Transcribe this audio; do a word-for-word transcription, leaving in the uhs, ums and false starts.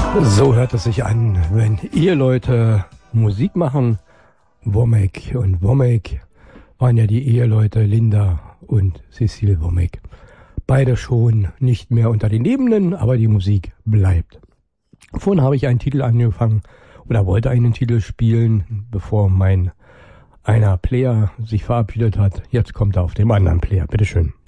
So hört es sich an, wenn Eheleute Musik machen. Womack und Womack waren ja die Eheleute Linda und Cecile Womack. Beide schon nicht mehr unter den Lebenden, aber die Musik bleibt. Vorhin habe ich einen Titel angefangen oder wollte einen Titel spielen, bevor mein einer Player sich verabschiedet hat. Jetzt kommt er auf dem anderen Player. Bitteschön.